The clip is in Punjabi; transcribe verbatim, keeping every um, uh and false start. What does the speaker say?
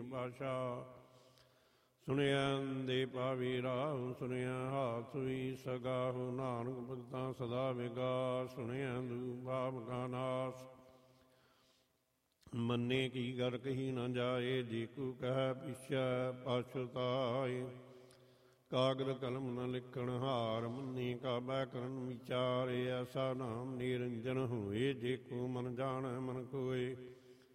ਭਾਸ਼ਾ। ਸੁਣਿਆ ਦੇ ਪਾਵੀ ਰਾਹੁ, ਸੁਣਿਆ ਹਾਥ ਸੂਈ ਸਗਾਹੁ। ਨਾਨਕ ਭਗਤਾਂ ਸਦਾ ਵਿਗਾਸ, ਸੁਣਿਆ ਦੂ ਭਾਵ ਕਾ ਨਾਸ। ਮੰਨੇ ਕੀ ਕਰ ਕਹੀ ਨਾ ਜਾਏ, ਜੇ ਕੋ ਕਹਿ ਪਿਛੈ ਪਛੁਤਾਏ। ਕਾਗਦ ਕਲਮ ਨ ਲਿਖਣ ਹਾਰ, ਮੰਨੀ ਕਾ ਬੈਕਰਨ ਵਿਚਾਰੇ। ਐਸਾ ਨਾਮ ਨਿਰੰਜਨ ਹੋਏ, ਜੇ ਕੋ ਮਨ ਜਾਣੈ ਮਨ ਕੋਏ।